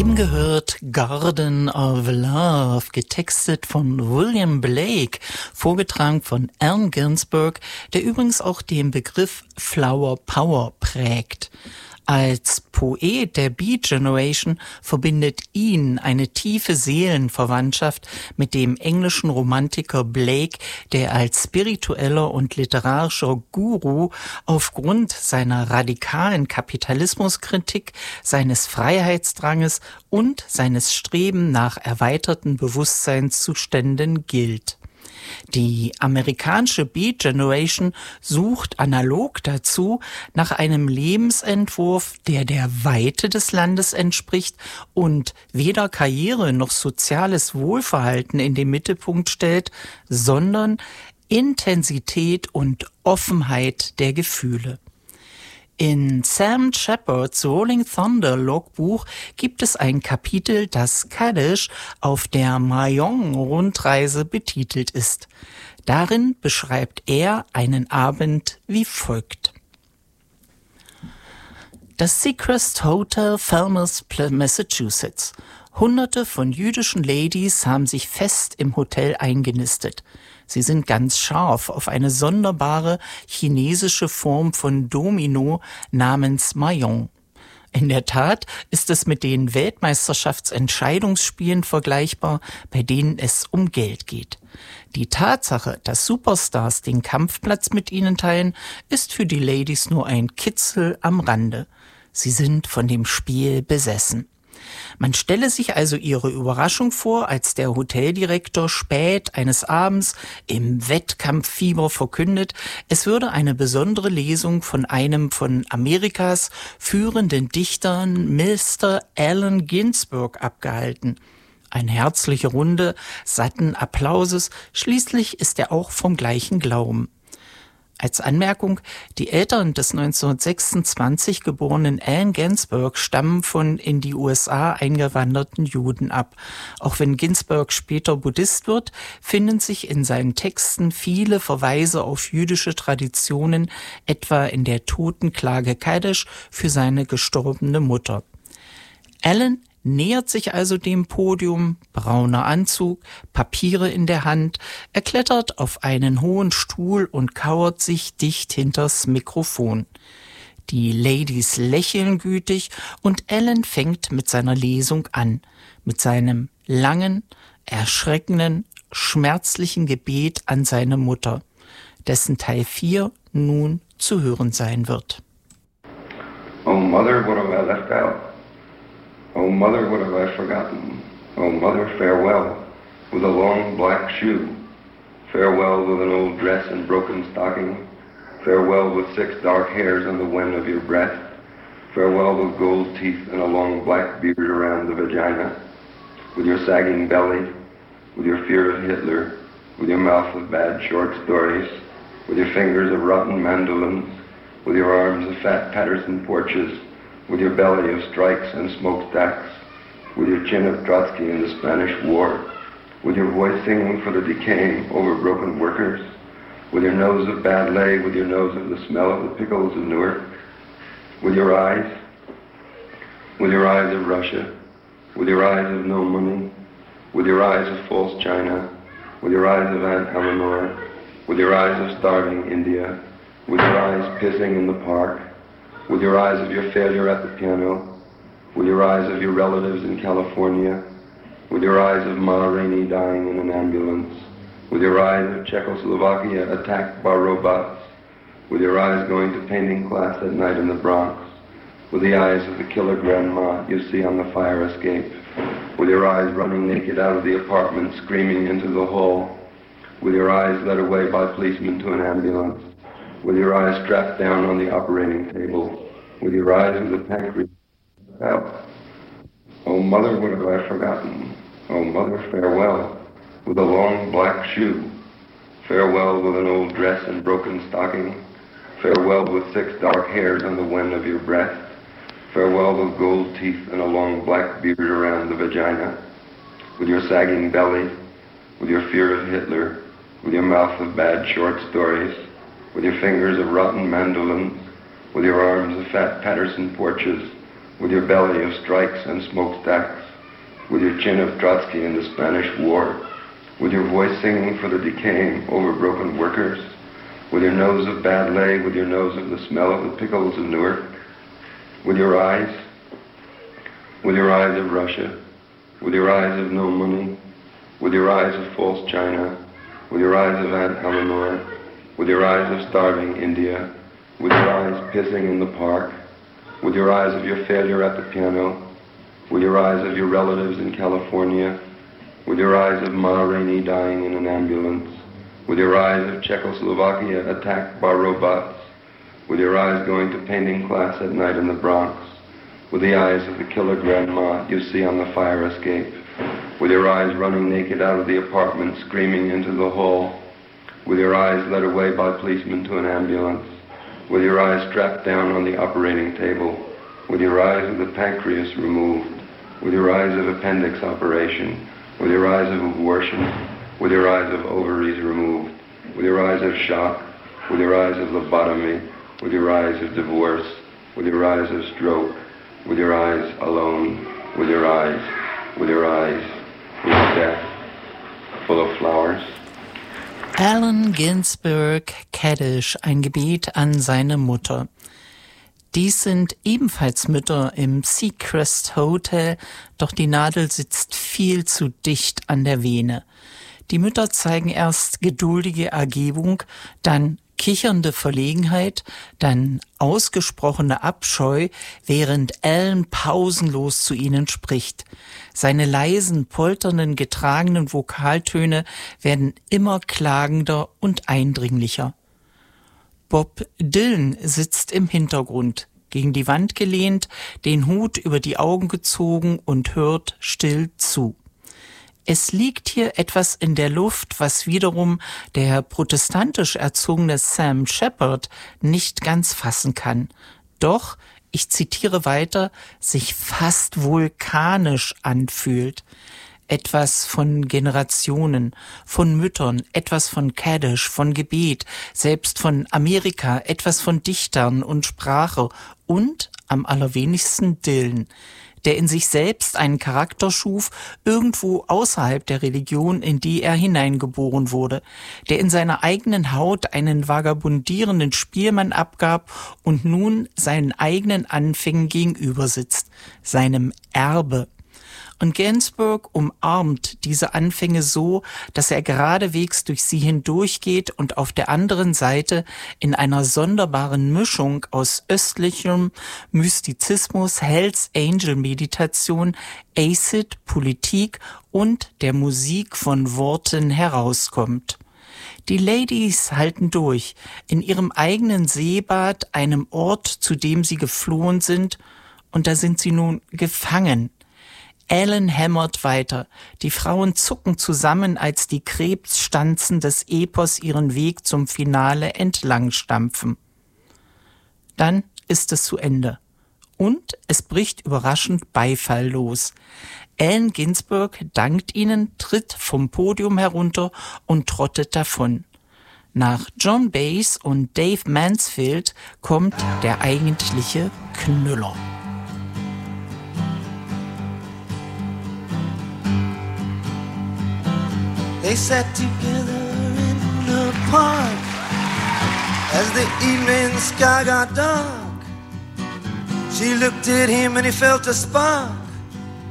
Eben gehört Garden of Love, getextet von William Blake, vorgetragen von Allen Ginsberg, der übrigens auch den Begriff Flower Power prägt. Als Poet der Beat Generation verbindet ihn eine tiefe Seelenverwandtschaft mit dem englischen Romantiker Blake, der als spiritueller und literarischer Guru aufgrund seiner radikalen Kapitalismuskritik, seines Freiheitsdranges und seines Streben nach erweiterten Bewusstseinszuständen gilt. Die amerikanische Beat Generation sucht analog dazu nach einem Lebensentwurf, der der Weite des Landes entspricht und weder Karriere noch soziales Wohlverhalten in den Mittelpunkt stellt, sondern Intensität und Offenheit der Gefühle. In Sam Shepard's Rolling Thunder Logbuch gibt es ein Kapitel, das Kaddish auf der Mayong-Rundreise betitelt ist. Darin beschreibt er einen Abend wie folgt. Das Seacrest Hotel, Falmouth, Massachusetts. Hunderte von jüdischen Ladies haben sich fest im Hotel eingenistet. Sie sind ganz scharf auf eine sonderbare chinesische Form von Domino namens Mahjong. In der Tat ist es mit den Weltmeisterschaftsentscheidungsspielen vergleichbar, bei denen es um Geld geht. Die Tatsache, dass Superstars den Kampfplatz mit ihnen teilen, ist für die Ladies nur ein Kitzel am Rande. Sie sind von dem Spiel besessen. Man stelle sich also ihre Überraschung vor, als der Hoteldirektor spät eines Abends im Wettkampffieber verkündet, es würde eine besondere Lesung von einem von Amerikas führenden Dichtern, Mr. Allen Ginsberg, abgehalten. Eine herzliche Runde satten Applauses, schließlich ist er auch vom gleichen Glauben. Als Anmerkung, die Eltern des 1926 geborenen Allen Ginsberg stammen von in die USA eingewanderten Juden ab. Auch wenn Ginsberg später Buddhist wird, finden sich in seinen Texten viele Verweise auf jüdische Traditionen, etwa in der Totenklage Kaddish für seine gestorbene Mutter. Allen nähert sich also dem Podium, brauner Anzug, Papiere in der Hand, er klettert auf einen hohen Stuhl und kauert sich dicht hinters Mikrofon. Die Ladies lächeln gütig und Allen fängt mit seiner Lesung an, mit seinem langen, erschreckenden, schmerzlichen Gebet an seine Mutter, dessen Teil 4 nun zu hören sein wird. Oh Mother, what have I left out? Oh, mother, what have I forgotten? Oh, mother, farewell, with a long black shoe. Farewell with an old dress and broken stocking. Farewell with 6 dark hairs on the wen of your breast. Farewell with gold teeth and a long black beard around the vagina. With your sagging belly, with your fear of Hitler, with your mouth of bad short stories, with your fingers of rotten mandolins, with your arms of fat Patterson porches, with your belly of strikes and smokestacks, with your chin of Trotsky in the Spanish War, with your voice singing for the decaying, overbroken workers, with your nose of bad lay, with your nose of the smell of the pickles of Newark, with your eyes of Russia, with your eyes of no money, with your eyes of false China, with your eyes of Aunt Eleanor, with your eyes of starving India, with your eyes pissing in the park, with your eyes of your failure at the piano, with your eyes of your relatives in California, with your eyes of Ma Rainey dying in an ambulance, with your eyes of Czechoslovakia attacked by robots, with your eyes going to painting class at night in the Bronx, with the eyes of the killer grandma you see on the fire escape, with your eyes running naked out of the apartment screaming into the hall, with your eyes led away by policemen to an ambulance, with your eyes strapped down on the operating table, with your eyes with the pancreas out. Oh, mother, what have I forgotten? Oh, mother, farewell, with a long black shoe. Farewell with an old dress and broken stocking. Farewell with 6 dark hairs on the wen of your breast. Farewell with gold teeth and a long black beard around the vagina. With your sagging belly, with your fear of Hitler, with your mouth of bad short stories, with your fingers of rotten mandolins, with your arms of fat Patterson porches, with your belly of strikes and smokestacks, with your chin of Trotsky in the Spanish War, with your voice singing for the decaying, overbroken workers, with your nose of bad lay, with your nose of the smell of the pickles of Newark, with your eyes of Russia, with your eyes of no money, with your eyes of false China, with your eyes of Aunt Eleanor, with your eyes of starving India, with your eyes pissing in the park, with your eyes of your failure at the piano, with your eyes of your relatives in California, with your eyes of Ma Rainey dying in an ambulance, with your eyes of Czechoslovakia attacked by robots, with your eyes going to painting class at night in the Bronx, with the eyes of the killer grandma you see on the fire escape, with your eyes running naked out of the apartment screaming into the hall, with your eyes led away by policemen to an ambulance, with your eyes strapped down on the operating table, with your eyes of the pancreas removed, with your eyes of appendix operation, with your eyes of abortion, with your eyes of ovaries removed, with your eyes of shock, with your eyes of lobotomy, with your eyes of divorce, with your eyes of stroke, with your eyes alone, with your eyes, with death, full of flowers. Allen Ginsberg, Kaddish, ein Gebet an seine Mutter. Dies sind ebenfalls Mütter im Seacrest Hotel, doch die Nadel sitzt viel zu dicht an der Vene. Die Mütter zeigen erst geduldige Ergebung, dann kichernde Verlegenheit, dann ausgesprochene Abscheu, während Allen pausenlos zu ihnen spricht. Seine leisen, polternden, getragenen Vokaltöne werden immer klagender und eindringlicher. Bob Dylan sitzt im Hintergrund, gegen die Wand gelehnt, den Hut über die Augen gezogen und hört still zu. Es liegt hier etwas in der Luft, was wiederum der protestantisch erzogene Sam Shepard nicht ganz fassen kann. Doch, ich zitiere weiter, sich fast vulkanisch anfühlt. Etwas von Generationen, von Müttern, etwas von Kaddish, von Gebet, selbst von Amerika, etwas von Dichtern und Sprache und am allerwenigsten Dylan, der in sich selbst einen Charakter schuf, irgendwo außerhalb der Religion, in die er hineingeboren wurde, der in seiner eigenen Haut einen vagabundierenden Spielmann abgab und nun seinen eigenen Anfängen gegenüber sitzt, seinem Erbe. Und Ginsberg umarmt diese Anfänge so, dass er geradewegs durch sie hindurchgeht und auf der anderen Seite in einer sonderbaren Mischung aus östlichem Mystizismus, Hells Angel Meditation, Acid, Politik und der Musik von Worten herauskommt. Die Ladies halten durch, in ihrem eigenen Seebad, einem Ort, zu dem sie geflohen sind, und da sind sie nun gefangen. Allen hämmert weiter. Die Frauen zucken zusammen, als die Krebsstanzen des Epos ihren Weg zum Finale entlang stampfen. Dann ist es zu Ende. Und es bricht überraschend Beifall los. Allen Ginsberg dankt ihnen, tritt vom Podium herunter und trottet davon. Nach John Baez und Dave Mansfield kommt der eigentliche Knüller. They sat together in the park as the evening sky got dark. She looked at him and he felt a spark